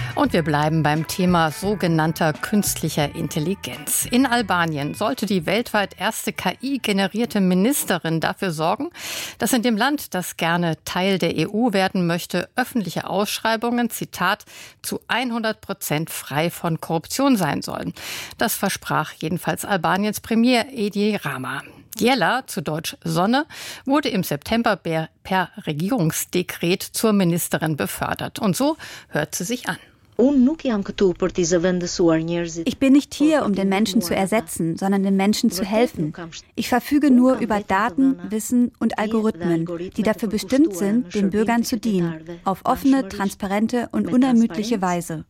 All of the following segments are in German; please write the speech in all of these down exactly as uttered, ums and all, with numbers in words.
Und wir bleiben beim Thema sogenannter künstlicher Intelligenz. In Albanien sollte die weltweit erste K I-generierte Ministerin dafür sorgen, dass in dem Land, das gerne Teil der E U werden möchte, öffentliche Ausschreibungen, Zitat, zu hundert Prozent frei von Korruption sein sollen. Das versprach jedenfalls Albaniens Premier Edi Rama. Djela, zu Deutsch Sonne, wurde im September per Regierungsdekret zur Ministerin befördert. Und so hört sie sich an. Ich bin nicht hier, um den Menschen zu ersetzen, sondern den Menschen zu helfen. Ich verfüge nur über Daten, Wissen und Algorithmen, die dafür bestimmt sind, den Bürgern zu dienen, auf offene, transparente und unermüdliche Weise.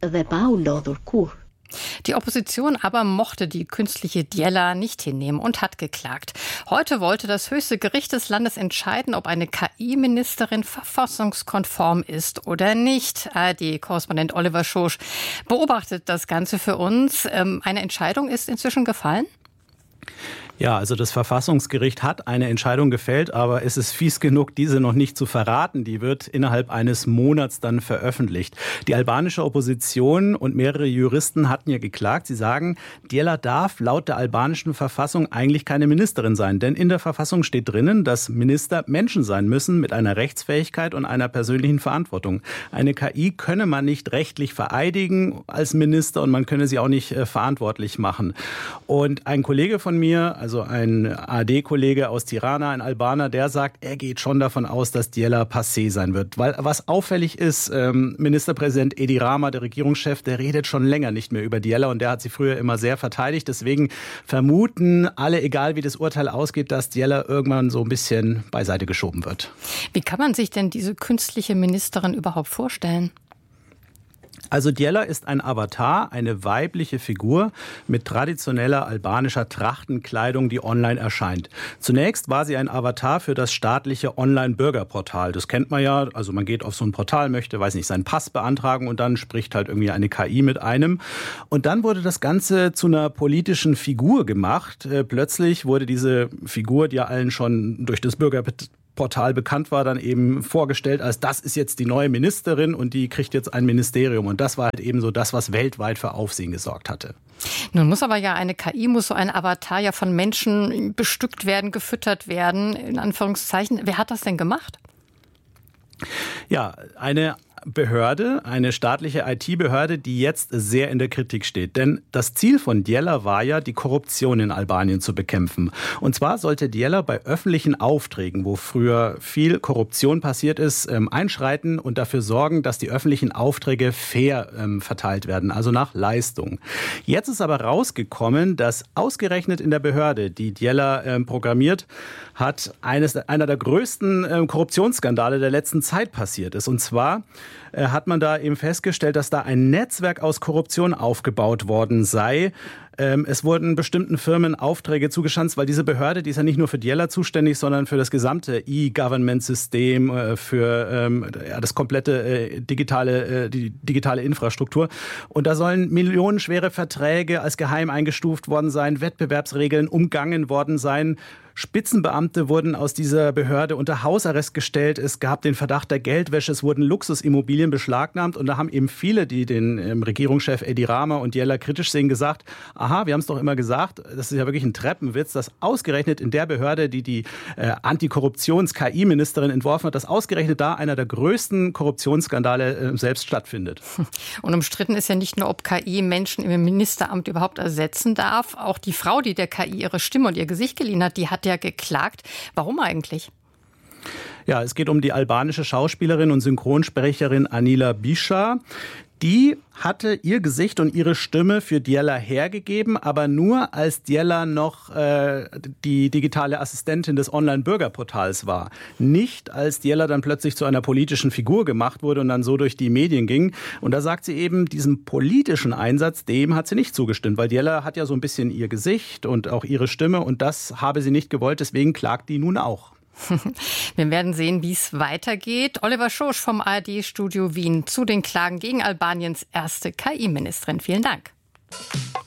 Die Opposition aber mochte die künstliche Djela nicht hinnehmen und hat geklagt. Heute wollte das höchste Gericht des Landes entscheiden, ob eine K I-Ministerin verfassungskonform ist oder nicht. A R D-Korrespondent Oliver Schosch beobachtet das Ganze für uns. Eine Entscheidung ist inzwischen gefallen? Ja, also das Verfassungsgericht hat eine Entscheidung gefällt, aber es ist fies genug, diese noch nicht zu verraten. Die wird innerhalb eines Monats dann veröffentlicht. Die albanische Opposition und mehrere Juristen hatten ja geklagt. Sie sagen, Djela darf laut der albanischen Verfassung eigentlich keine Ministerin sein. Denn in der Verfassung steht drinnen, dass Minister Menschen sein müssen mit einer Rechtsfähigkeit und einer persönlichen Verantwortung. Eine K I könne man nicht rechtlich vereidigen als Minister und man könne sie auch nicht äh, verantwortlich machen. Und ein Kollege von mir, also Also ein A R D-Kollege aus Tirana, ein Albaner, der sagt, er geht schon davon aus, dass Djela passé sein wird. Weil was auffällig ist, ähm, Ministerpräsident Edi Rama, der Regierungschef, der redet schon länger nicht mehr über Djela und der hat sie früher immer sehr verteidigt. Deswegen vermuten alle, egal wie das Urteil ausgeht, dass Djela irgendwann so ein bisschen beiseite geschoben wird. Wie kann man sich denn diese künstliche Ministerin überhaupt vorstellen? Also Djela ist ein Avatar, eine weibliche Figur mit traditioneller albanischer Trachtenkleidung, die online erscheint. Zunächst war sie ein Avatar für das staatliche Online-Bürgerportal. Das kennt man ja, also man geht auf so ein Portal, möchte, weiß nicht, seinen Pass beantragen und dann spricht halt irgendwie eine K I mit einem. Und dann wurde das Ganze zu einer politischen Figur gemacht. Plötzlich wurde diese Figur, die ja allen schon durch das Bürgerportal Portal bekannt war, dann eben vorgestellt als das ist jetzt die neue Ministerin und die kriegt jetzt ein Ministerium. Und das war halt eben so das, was weltweit für Aufsehen gesorgt hatte. Nun muss aber ja eine K I, muss so ein Avatar ja von Menschen bestückt werden, gefüttert werden, in Anführungszeichen. Wer hat das denn gemacht? Ja, eine Behörde, eine staatliche I T-Behörde, die jetzt sehr in der Kritik steht. Denn das Ziel von Djela war ja, die Korruption in Albanien zu bekämpfen. Und zwar sollte Djela bei öffentlichen Aufträgen, wo früher viel Korruption passiert ist, einschreiten und dafür sorgen, dass die öffentlichen Aufträge fair ähm, verteilt werden, also nach Leistung. Jetzt ist aber rausgekommen, dass ausgerechnet in der Behörde, die Djela ähm, programmiert hat, eines, einer der größten ähm, Korruptionsskandale der letzten Zeit passiert ist. Und zwar hat man da eben festgestellt, dass da ein Netzwerk aus Korruption aufgebaut worden sei. Es wurden bestimmten Firmen Aufträge zugeschanzt, weil diese Behörde, die ist ja nicht nur für Djela zuständig, sondern für das gesamte E-Government-System, für ja, das komplette digitale, die digitale Infrastruktur. Und da sollen millionenschwere Verträge als geheim eingestuft worden sein, Wettbewerbsregeln umgangen worden sein. Spitzenbeamte wurden aus dieser Behörde unter Hausarrest gestellt. Es gab den Verdacht der Geldwäsche. Es wurden Luxusimmobilien beschlagnahmt. Und da haben eben viele, die den ähm, Regierungschef Edi Rama und Djela kritisch sehen, gesagt, aha, wir haben es doch immer gesagt, das ist ja wirklich ein Treppenwitz, dass ausgerechnet in der Behörde, die die äh, Antikorruptions-K I-Ministerin entworfen hat, dass ausgerechnet da einer der größten Korruptionsskandale äh, selbst stattfindet. Und umstritten ist ja nicht nur, ob K I Menschen im Ministeramt überhaupt ersetzen darf. Auch die Frau, die der K I ihre Stimme und ihr Gesicht geliehen hat, die hat ja geklagt. Warum eigentlich? Ja, es geht um die albanische Schauspielerin und Synchronsprecherin Anila Bischa. Die hatte ihr Gesicht und ihre Stimme für Djela hergegeben, aber nur als Djela noch äh, die digitale Assistentin des Online-Bürgerportals war. Nicht als Djela dann plötzlich zu einer politischen Figur gemacht wurde und dann so durch die Medien ging. Und da sagt sie eben, diesem politischen Einsatz, dem hat sie nicht zugestimmt, weil Djela hat ja so ein bisschen ihr Gesicht und auch ihre Stimme und das habe sie nicht gewollt, deswegen klagt die nun auch. Wir werden sehen, wie es weitergeht. Oliver Schosch vom A R D-Studio Wien zu den Klagen gegen Albaniens erste K I-Ministerin. Vielen Dank.